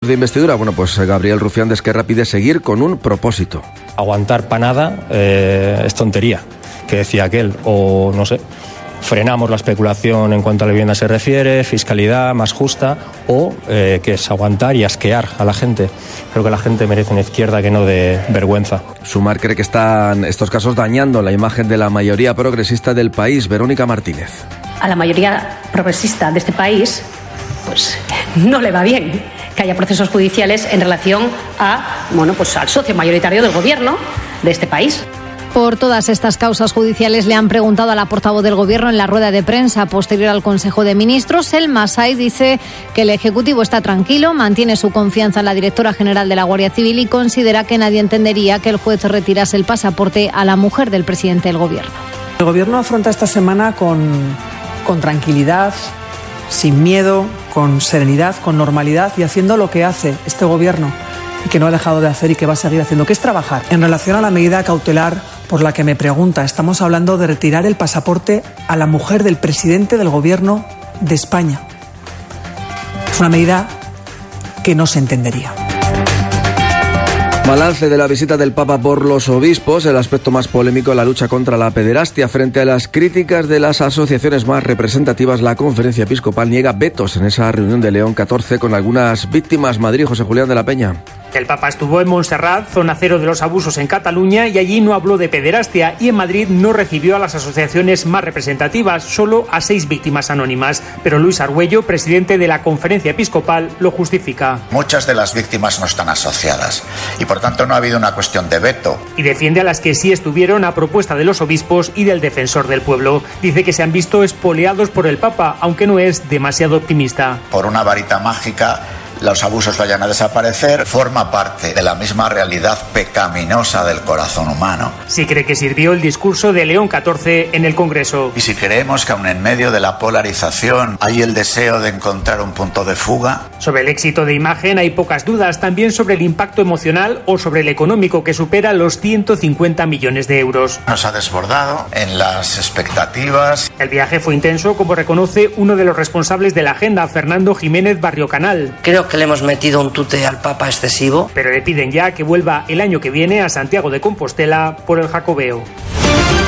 de investidura. Bueno, pues Gabriel Rufián de Esquerra pide seguir con un propósito. Aguantar panada es tontería, que decía aquel, o no sé. Frenamos la especulación en cuanto a la vivienda se refiere, fiscalidad más justa, o que es aguantar y asquear a la gente. Creo que la gente merece una izquierda que no de vergüenza. Sumar cree que están estos casos dañando la imagen de la mayoría progresista del país. Verónica Martínez. A la mayoría progresista de este país, pues no le va bien que haya procesos judiciales en relación a, pues al socio mayoritario del gobierno de este país. Por todas estas causas judiciales le han preguntado a la portavoz del Gobierno en la rueda de prensa posterior al Consejo de Ministros. El Masai dice que el Ejecutivo está tranquilo, mantiene su confianza en la directora general de la Guardia Civil y considera que nadie entendería que el juez retirase el pasaporte a la mujer del presidente del Gobierno. El Gobierno afronta esta semana con tranquilidad, sin miedo, con serenidad, con normalidad y haciendo lo que hace este Gobierno y que no ha dejado de hacer y que va a seguir haciendo, que es trabajar. En relación a la medida cautelar por la que me pregunta, estamos hablando de retirar el pasaporte a la mujer del presidente del Gobierno de España. Es una medida que no se entendería. Balance de la visita del Papa por los obispos, el aspecto más polémico, la lucha contra la pederastia. Frente a las críticas de las asociaciones más representativas, la Conferencia Episcopal niega vetos en esa reunión de León XIV con algunas víctimas. Madrid, José Julián de la Peña. El Papa estuvo en Montserrat, zona cero de los abusos en Cataluña, y allí no habló de pederastia, y en Madrid no recibió a las asociaciones más representativas, solo a 6 víctimas anónimas. Pero Luis Argüello, presidente de la Conferencia Episcopal, lo justifica. Muchas de las víctimas no están asociadas y por tanto no ha habido una cuestión de veto. Y defiende a las que sí estuvieron a propuesta de los obispos y del defensor del pueblo. Dice que se han visto espoleados por el Papa, aunque no es demasiado optimista. Por una varita mágica los abusos vayan a desaparecer, forma parte de la misma realidad pecaminosa del corazón humano. Sí cree que sirvió el discurso de León XIV en el Congreso. Y si creemos que aun en medio de la polarización hay el deseo de encontrar un punto de fuga. Sobre el éxito de imagen hay pocas dudas, también sobre el impacto emocional o sobre el económico, que supera los 150 millones de euros. Nos ha desbordado en las expectativas. El viaje fue intenso, como reconoce uno de los responsables de la agenda, Fernando Jiménez Barriocanal. Creo que le hemos metido un tute al Papa excesivo. Pero le piden ya que vuelva el año que viene a Santiago de Compostela por el Jacobeo.